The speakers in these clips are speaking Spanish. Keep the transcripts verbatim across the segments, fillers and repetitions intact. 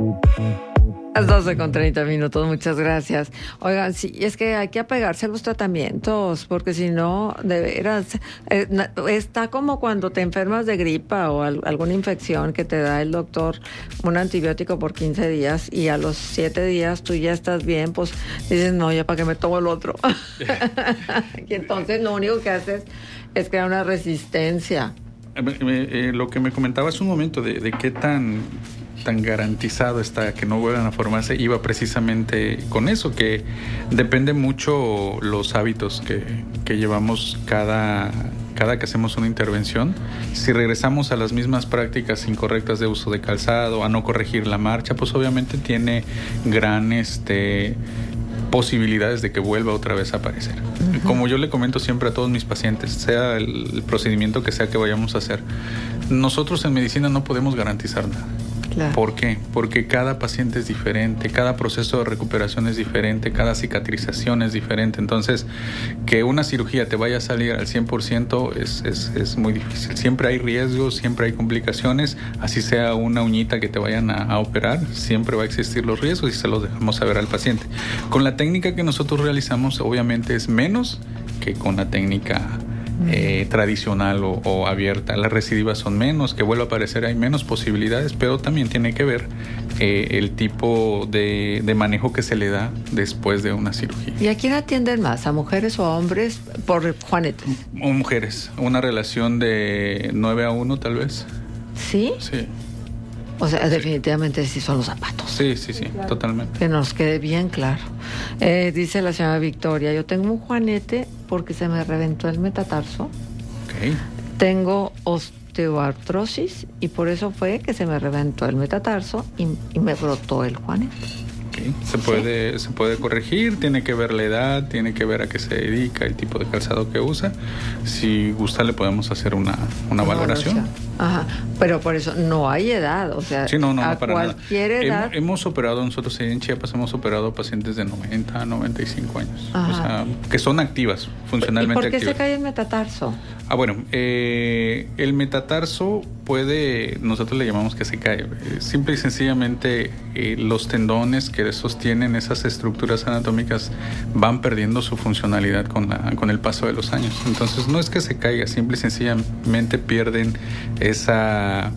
Las doce con treinta minutos, muchas gracias. Oigan, sí, es que hay que apegarse a los tratamientos, porque si no, de veras, eh, está como cuando te enfermas de gripa o al, alguna infección que te da el doctor un antibiótico por quince días y a los siete días tú ya estás bien, pues dices, no, ya para qué me tomo el otro. Y entonces lo único que haces es crear una resistencia. Eh, eh, lo que me comentaba hace un momento de, de qué tan... tan garantizado está que no vuelvan a formarse, iba precisamente con eso, que depende mucho los hábitos que, que llevamos cada, cada que hacemos una intervención. Si regresamos a las mismas prácticas incorrectas de uso de calzado, a no corregir la marcha, pues obviamente tiene gran este, posibilidades de que vuelva otra vez a aparecer. Uh-huh. Como yo le comento siempre a todos mis pacientes, sea el, el procedimiento que sea que vayamos a hacer, nosotros en medicina no podemos garantizar nada. Claro. ¿Por qué? Porque cada paciente es diferente, cada proceso de recuperación es diferente, cada cicatrización es diferente. Entonces, que una cirugía te vaya a salir al cien por ciento es, es, es muy difícil. Siempre hay riesgos, siempre hay complicaciones, así sea una uñita que te vayan a, a operar, siempre va a existir los riesgos y se los dejamos saber al paciente. Con la técnica que nosotros realizamos, obviamente es menos que con la técnica Eh, tradicional o, o abierta. Las recidivas son menos, que vuelva a aparecer hay menos posibilidades, pero también tiene que ver eh, el tipo de, de manejo que se le da después de una cirugía. ¿Y a quién atienden más? ¿A mujeres o a hombres? Por Juanete. O mujeres, una relación de nueve a uno tal vez. ¿Sí? Sí. O sea, sí. Definitivamente sí son los zapatos. Sí, sí, sí, claro. Totalmente. Que nos quede bien claro. Eh, dice la señora Victoria, yo tengo un juanete porque se me reventó el metatarso. Okay. Tengo osteoartrosis y por eso fue que se me reventó el metatarso y, y me brotó el juanete. Okay. Se puede, ¿Sí? se puede corregir, tiene que ver la edad, tiene que ver a qué se dedica, el tipo de calzado que usa. Si gusta le podemos hacer una, una valoración. valoración. Ajá, pero por eso no hay edad, o sea, sí, no, no, a no, para cualquier nada. edad. Hemos, hemos operado, nosotros en Chiapas hemos operado pacientes de noventa a noventa y cinco años, Ajá. o sea, que son activas, funcionalmente activas. ¿Y por qué activas. se cae el metatarso? Ah, bueno, eh, el metatarso puede, nosotros le llamamos que se cae, simple y sencillamente eh, los tendones que sostienen esas estructuras anatómicas van perdiendo su funcionalidad con, la, con el paso de los años. Entonces no es que se caiga, simple y sencillamente pierden esa...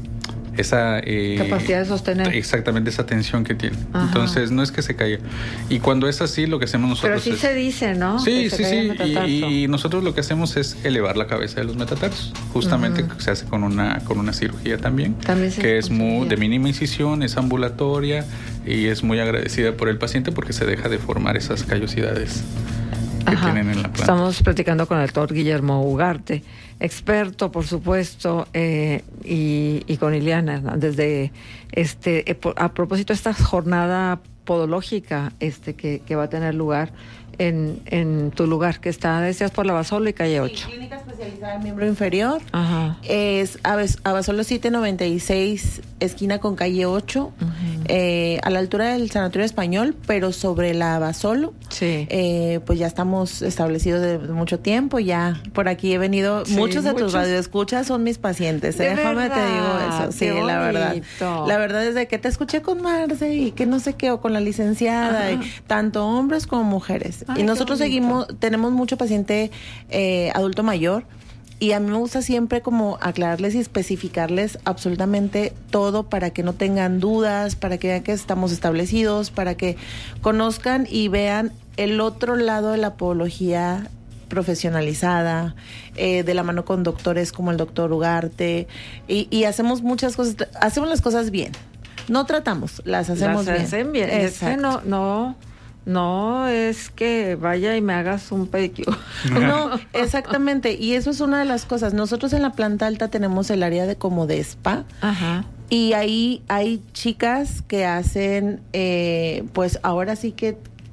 esa eh, capacidad de sostener exactamente esa tensión que tiene. Ajá. Entonces no es que se caiga, y cuando es así lo que hacemos nosotros pero sí es, se dice, ¿no? sí, sí, sí, y, y nosotros lo que hacemos es elevar la cabeza de los metatarsos, justamente uh-huh. se hace con una con una cirugía también, también que es muy de mínima incisión, es ambulatoria y es muy agradecida por el paciente porque se deja de formar esas callosidades que Ajá. tienen en la planta. Estamos platicando con el doctor Guillermo Ugarte, experto, por supuesto, eh, y, y con Ileana, desde este, eh, a propósito de esta jornada podológica este, que, que va a tener lugar en, en tu lugar, que está, decías, por la Abasolo y calle ocho. Sí, clínica especializada en miembro inferior. Ajá. Es Abasolo siete noventa y seis, esquina con calle ocho, uh-huh. eh, a la altura del Sanatorio Español, pero sobre la Abasolo. Sí. Eh, pues ya estamos establecidos de mucho tiempo, ya por aquí he venido, sí, muchos de muchos. tus radioescuchas son mis pacientes, ¿eh? Déjame te digo eso, sí, la verdad. La verdad es de que te escuché con Marce y que no sé qué, o con la licenciada, y tanto hombres como mujeres. Ay, y nosotros seguimos, tenemos mucho paciente eh, adulto mayor, y a mí me gusta siempre como aclararles y especificarles absolutamente todo para que no tengan dudas, para que vean que estamos establecidos, para que conozcan y vean el otro lado de la podología profesionalizada, eh, de la mano con doctores como el doctor Ugarte, y, y hacemos muchas cosas, hacemos las cosas bien, no tratamos, las hacemos las bien. Hacen bien. Es que no, no, no es que vaya y me hagas un pedicure. No, exactamente, y eso es una de las cosas. Nosotros en la planta alta tenemos el área de como de spa. Ajá. Y ahí hay chicas que hacen, eh, pues ahora sí que,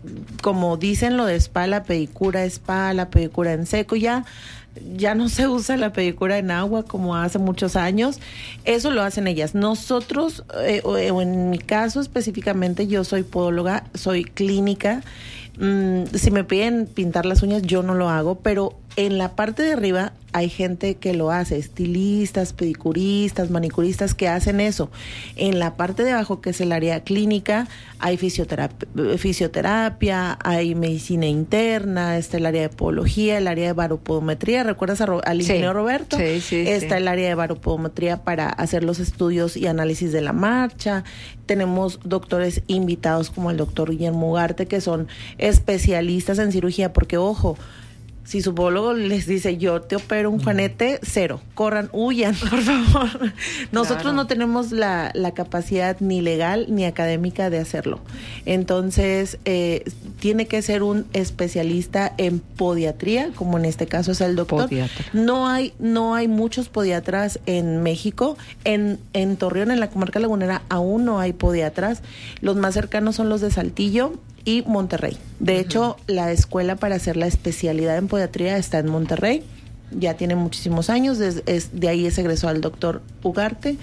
como dicen lo de spa, la pedicura spa, la pedicura en seco, ya, ya no se usa la pedicura en agua como hace muchos años. Eso lo hacen ellas. Nosotros, eh, o, o en mi caso específicamente, yo soy podóloga, soy clínica. Mm, si me piden pintar las uñas, yo no lo hago, pero en la parte de arriba hay gente que lo hace, estilistas, pedicuristas, manicuristas que hacen eso. En la parte de abajo, que es el área clínica, hay fisioterapia, fisioterapia hay medicina interna, está el área de podología, el área de baropodometría. ¿Recuerdas a Ro- al ingeniero sí. Roberto? Sí, sí, Está sí. el área de baropodometría para hacer los estudios y análisis de la marcha. Tenemos doctores invitados como el doctor Guillermo Ugarte, que son especialistas en cirugía, porque ojo, si su podólogo les dice, yo te opero un juanete, cero, corran, huyan, por favor. Nosotros claro. no tenemos la, la capacidad ni legal ni académica de hacerlo. Entonces, eh, tiene que ser un especialista en podiatría, como en este caso es el doctor. Podiatra. No hay, no hay muchos podiatras en México. En, en Torreón, en la comarca lagunera, aún no hay podiatras. Los más cercanos son los de Saltillo y Monterrey. De uh-huh. hecho, la escuela para hacer la especialidad en podiatría está en Monterrey. Ya tiene muchísimos años. Es, es, de ahí es egresó al doctor Ugarte.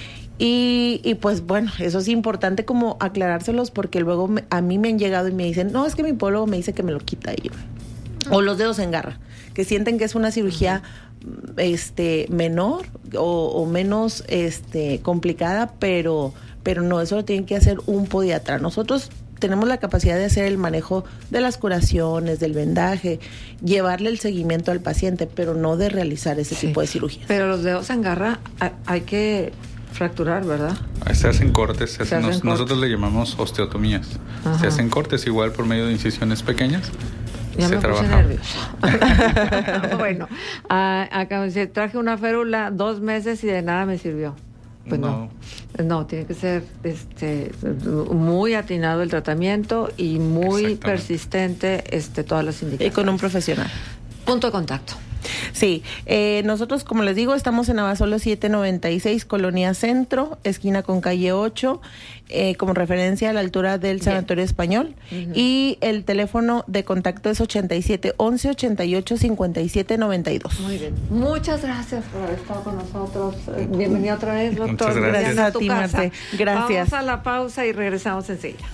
Y, y pues bueno, eso es importante como aclarárselos, porque luego me, a mí me han llegado y me dicen, no, es que mi podólogo me dice que me lo quita. Y, o los dedos en garra, que sienten que es una cirugía uh-huh. este menor o, o menos este complicada, pero, pero no, eso lo tiene que hacer un podiatra. Nosotros tenemos la capacidad de hacer el manejo de las curaciones, del vendaje, llevarle el seguimiento al paciente, pero no de realizar ese sí. tipo de cirugía. Pero los dedos en garra hay que fracturar, ¿verdad? Se hacen cortes, se se hacen, hacen nos, cortes. Nosotros le llamamos osteotomías. Ajá. Se hacen cortes igual por medio de incisiones pequeñas. Ya se me trabaja. puse nerviosa. Bueno, a, acá se traje una férula dos meses y de nada me sirvió. Pues no. no, no, tiene que ser este muy atinado el tratamiento y muy persistente este todas las indicaciones. Y con un profesional. Punto de contacto. Sí, eh, nosotros, como les digo, estamos en Abasolo siete noventa y seis, Colonia Centro, esquina con calle ocho, eh, como referencia a la altura del Bien. Sanatorio Español. Uh-huh. Y el teléfono de contacto es ochenta y siete once ochenta y ocho cincuenta y siete noventa y dos. Muy bien. Muchas gracias por haber estado con nosotros. Bienvenido otra vez, doctor. Muchas gracias. Gracias a ti, Marce. Gracias. Vamos a la pausa y regresamos enseguida.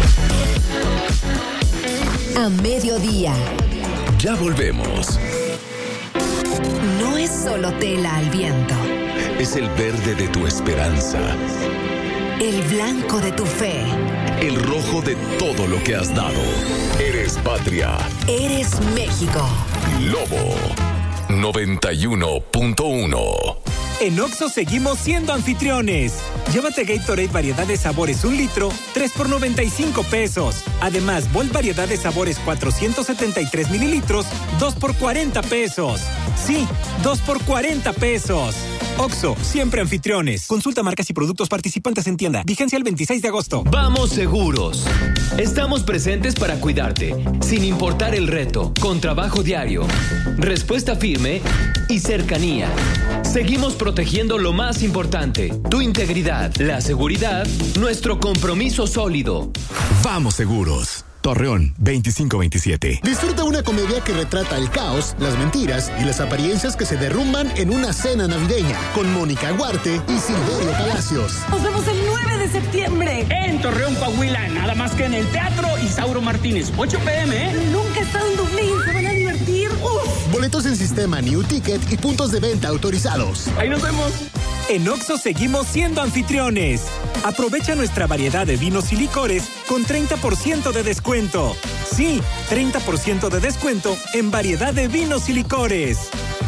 A mediodía. Ya volvemos. No es solo tela al viento. Es el verde de tu esperanza. El blanco de tu fe. El rojo de todo lo que has dado. Eres patria. Eres México. Lobo noventa y uno punto uno. En Oxxo seguimos siendo anfitriones. Llévate Gatorade variedad de sabores un litro, tres por noventa y cinco pesos. Además, Volt variedad de sabores cuatrocientos setenta y tres mililitros, dos por cuarenta pesos. Sí, dos por cuarenta pesos. Oxxo, siempre anfitriones. Consulta marcas y productos participantes en tienda. Vigencia el veintiséis de agosto. Vamos seguros. Estamos presentes para cuidarte, sin importar el reto, con trabajo diario, respuesta firme y cercanía. Seguimos protegiendo lo más importante, tu integridad, la seguridad, nuestro compromiso sólido. Vamos seguros. Torreón, veinticinco veintisiete. Disfruta una comedia que retrata el caos, las mentiras y las apariencias que se derrumban en una cena navideña con Mónica Ugarte y Silverio Palacios. Nos vemos el nueve de septiembre en Torreón, Coahuila, nada más que en el Teatro Isauro Martínez, ocho pm, ¿eh? Nunca he estado en Dublín, se van a divertir. Uf. Boletos en sistema New Ticket y puntos de venta autorizados. Ahí nos vemos. En Oxxo seguimos siendo anfitriones. Aprovecha nuestra variedad de vinos y licores con treinta por ciento de descuento. Sí, treinta por ciento de descuento en variedad de vinos y licores.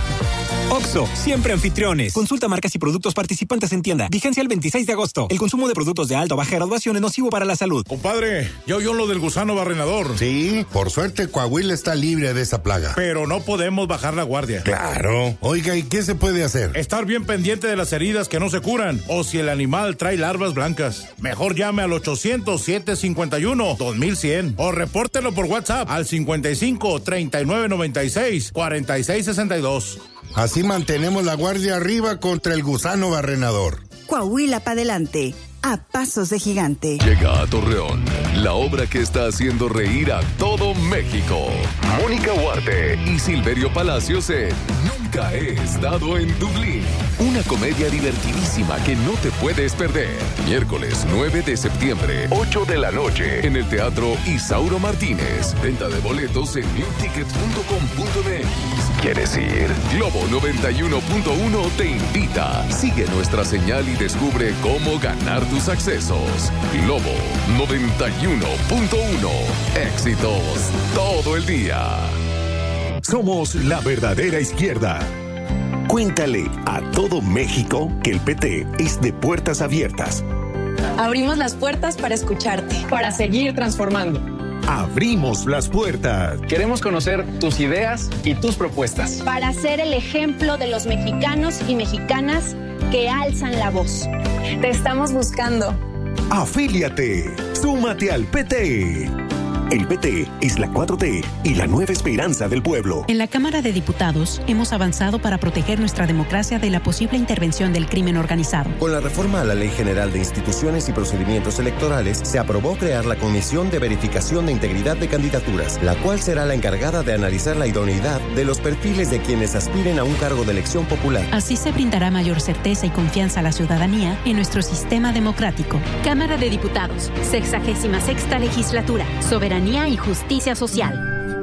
Oxxo, siempre anfitriones. Consulta marcas y productos participantes en tienda. Vigencia el veintiséis de agosto. El consumo de productos de alta o baja graduación es nocivo para la salud. Compadre, ¿ya oyó lo del gusano barrenador? Sí, por suerte Coahuila está libre de esa plaga. Pero no podemos bajar la guardia. Claro. Oiga, ¿y qué se puede hacer? Estar bien pendiente de las heridas que no se curan o si el animal trae larvas blancas. Mejor llame al ochocientos siete cincuenta y uno dos mil cien o repórtelo por WhatsApp al cincuenta y cinco treinta y nueve noventa y seis cuarenta y seis sesenta y dos. Así mantenemos la guardia arriba contra el gusano barrenador. Coahuila para adelante, a pasos de gigante. Llega a Torreón, la obra que está haciendo reír a todo México. Mónica Ugarte y Silverio Palacios en Nunca he estado en Dublín. Una comedia divertidísima que no te puedes perder. Miércoles nueve de septiembre, ocho de la noche, en el Teatro Isauro Martínez. Venta de boletos en new ticket punto com punto m x. ¿Quieres ir? Globo noventa y uno punto uno te invita. Sigue nuestra señal y descubre cómo ganar tus accesos. Globo noventa y uno punto uno. Éxitos todo el día. Somos la verdadera izquierda. Cuéntale a todo México que el P T es de puertas abiertas. Abrimos las puertas para escucharte, para seguir transformando. Abrimos las puertas. Queremos conocer tus ideas y tus propuestas. Para ser el ejemplo de los mexicanos y mexicanas que alzan la voz. Te estamos buscando. Afíliate. Súmate al P T. El P T es la cuatro T y la nueva esperanza del pueblo. En la Cámara de Diputados hemos avanzado para proteger nuestra democracia de la posible intervención del crimen organizado. Con la reforma a la Ley General de Instituciones y Procedimientos Electorales, se aprobó crear la Comisión de Verificación de Integridad de Candidaturas, la cual será la encargada de analizar la idoneidad de los perfiles de quienes aspiren a un cargo de elección popular. Así se brindará mayor certeza y confianza a la ciudadanía en nuestro sistema democrático. Cámara de Diputados, sexagésima sexta legislatura, soberanía y justicia social.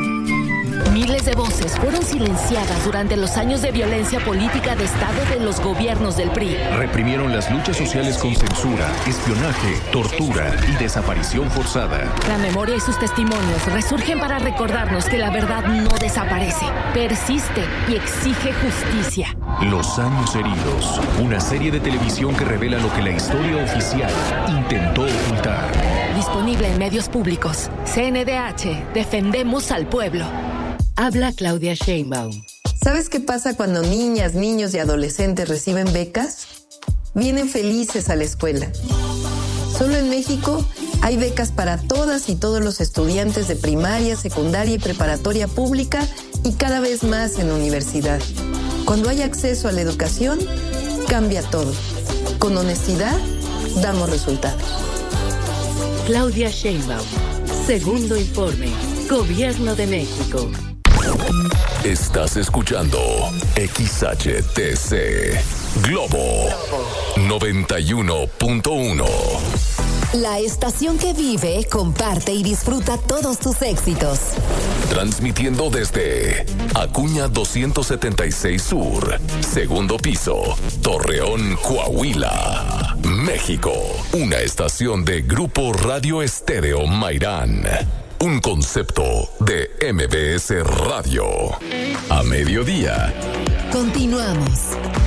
Miles de voces fueron silenciadas durante los años de violencia política de Estado de los gobiernos del P R I. Reprimieron las luchas sociales con censura, espionaje, tortura y desaparición forzada. La memoria y sus testimonios resurgen para recordarnos que la verdad no desaparece, persiste y exige justicia. Los años heridos, una serie de televisión que revela lo que la historia oficial intentó ocultar. Disponible en medios públicos. C N D H, defendemos al pueblo. Habla Claudia Sheinbaum. ¿Sabes qué pasa cuando niñas, niños y adolescentes reciben becas? Vienen felices a la escuela. Solo en México hay becas para todas y todos los estudiantes de primaria, secundaria y preparatoria pública y cada vez más en universidad. Cuando hay acceso a la educación, cambia todo. Con honestidad, damos resultados. Claudia Sheinbaum. Segundo informe. Gobierno de México. Estás escuchando X H T C Globo noventa y uno punto uno. La estación que vive, comparte y disfruta todos tus éxitos. Transmitiendo desde Acuña doscientos setenta y seis Sur, segundo piso, Torreón, Coahuila, México. Una estación de Grupo Radio Estéreo Mairán. Un concepto de M B S Radio. A mediodía. Continuamos.